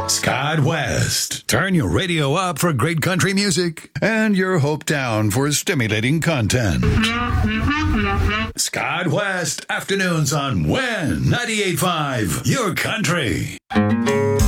Scott West. Turn your radio up for great country music and your hope down for stimulating content. Scott West, afternoons on WIN 98.5, your country.